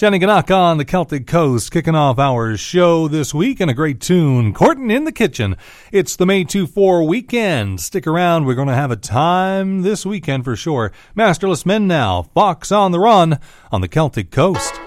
Shanneyganock on the Celtic Coast, kicking off our show this week, and a great tune, Courtin' in the Kitchen. It's the May 2-4 weekend. Stick around, we're going to have a time this weekend for sure. Masterless Men now, Fox on the Run on the Celtic Coast.